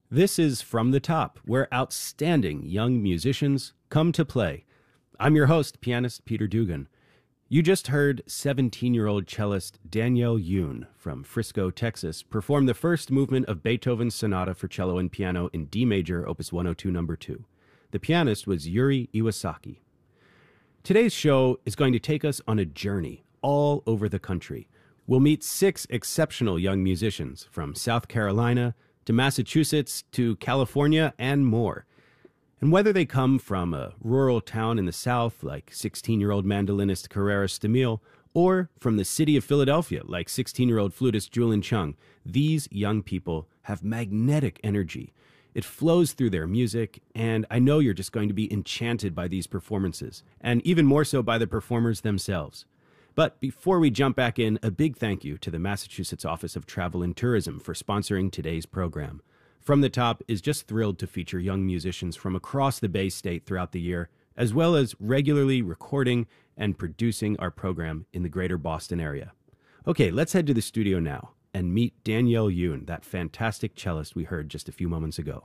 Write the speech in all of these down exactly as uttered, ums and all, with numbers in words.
This is From the Top, where outstanding young musicians come to play. I'm your host, pianist Peter Dugan. You just heard seventeen-year-old cellist Danielle Yoon from Frisco, Texas, perform the first movement of Beethoven's Sonata for Cello and Piano in D major, Opus one oh two, number two. The pianist was Yuri Iwasaki. Today's show is going to take us on a journey all over the country. We'll meet six exceptional young musicians from South Carolina to Massachusetts to California and more. And whether they come from a rural town in the South like sixteen-year-old mandolinist Carrera Stamil or from the city of Philadelphia like sixteen-year-old flutist Julian Chung, these young people have magnetic energy. It flows through their music, and I know you're just going to be enchanted by these performances, and even more so by the performers themselves. But before we jump back in, a big thank you to the Massachusetts Office of Travel and Tourism for sponsoring today's program. From the Top is just thrilled to feature young musicians from across the Bay State throughout the year, as well as regularly recording and producing our program in the greater Boston area. Okay, let's head to the studio now and meet Danielle Yoon, that fantastic cellist we heard just a few moments ago.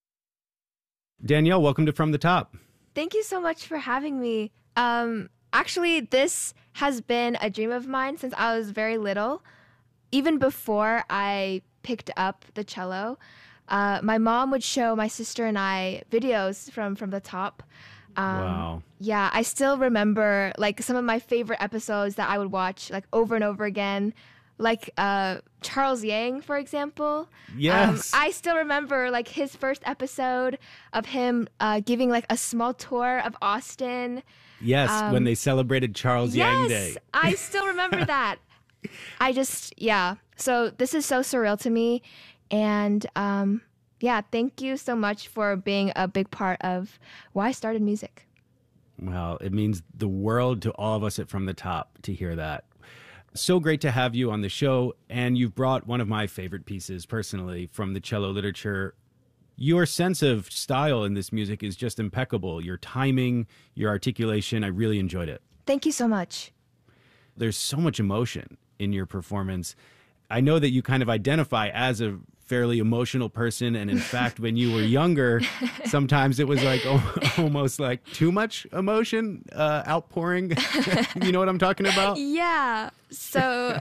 Danielle, welcome to From the Top. Thank you so much for having me. Um, actually, this has been a dream of mine since I was very little. Even before I picked up the cello, uh, my mom would show my sister and I videos from From the Top. Um, wow. Yeah, I still remember like some of my favorite episodes that I would watch like over and over again. Like uh, Charles Yang, for example. Yes. Um, I still remember like his first episode of him uh, giving like a small tour of Austin. Yes, um, when they celebrated Charles yes, Yang Day. I still remember that. I just, yeah. So this is so surreal to me. And um, yeah, thank you so much for being a big part of why I started music. Well, it means the world to all of us at From the Top to hear that. So great to have you on the show, and you've brought one of my favorite pieces personally from the cello literature. Your sense of style in this music is just impeccable. Your timing, your articulation, I really enjoyed it. Thank you so much. There's so much emotion in your performance. I know that you kind of identify as a fairly emotional person, and in fact, when you were younger, sometimes it was like oh, almost like too much emotion uh, outpouring. You know what I'm talking about? Yeah. So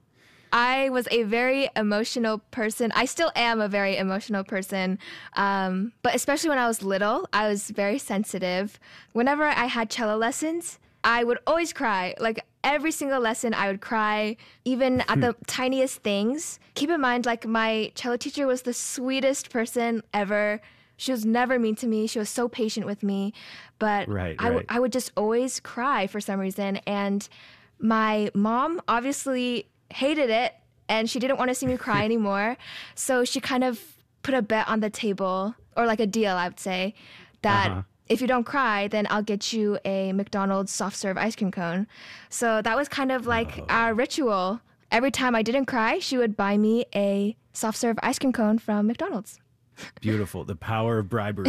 I was a very emotional person. I still am a very emotional person. Um, but especially when I was little, I was very sensitive. Whenever I had cello lessons, I would always cry. Like every single lesson, I would cry, even at the tiniest things. Keep in mind, like my cello teacher was the sweetest person ever. She was never mean to me. She was so patient with me. But right, I, w- right. I would just always cry for some reason. And my mom obviously hated it, and she didn't want to see me cry anymore. So she kind of put a bet on the table, or like a deal, I would say, that Uh-huh. if you don't cry, then I'll get you a McDonald's soft serve ice cream cone. So that was kind of like Oh. our ritual. Every time I didn't cry, she would buy me a soft serve ice cream cone from McDonald's. Beautiful. The power of bribery.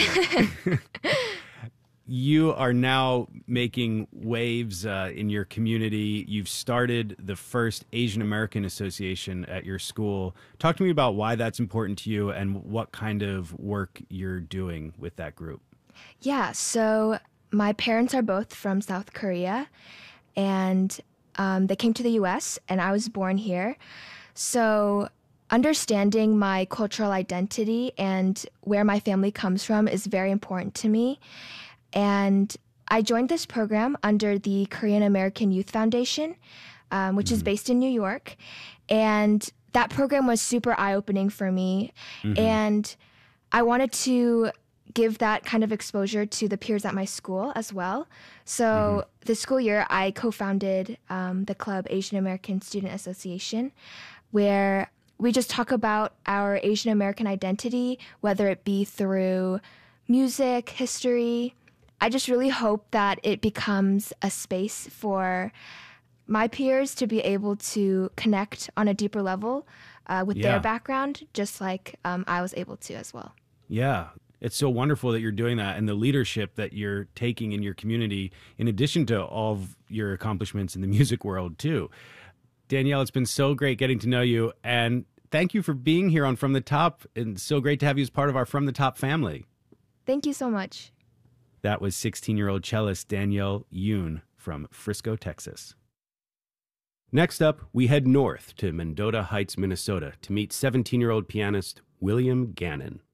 You are now making waves uh, in your community. You've started the first Asian American Association at your school. Talk to me about why that's important to you and what kind of work you're doing with that group. Yeah, so my parents are both from South Korea, and um, they came to the U S, and I was born here. So understanding my cultural identity and where my family comes from is very important to me. And I joined this program under the Korean American Youth Foundation, um, which mm-hmm. is based in New York. And that program was super eye-opening for me. Mm-hmm. And I wanted to give that kind of exposure to the peers at my school as well. So mm-hmm. this school year, I co-founded um, the club Asian American Student Association, where we just talk about our Asian American identity, whether it be through music, history. I just really hope that it becomes a space for my peers to be able to connect on a deeper level uh, with yeah. their background, just like um, I was able to as well. Yeah. It's so wonderful that you're doing that, and the leadership that you're taking in your community, in addition to all of your accomplishments in the music world, too. Danielle, it's been so great getting to know you, and thank you for being here on From the Top. And so great to have you as part of our From the Top family. Thank you so much. That was sixteen-year-old cellist Danielle Yoon from Frisco, Texas. Next up, we head north to Mendota Heights, Minnesota to meet seventeen-year-old pianist William Gannon.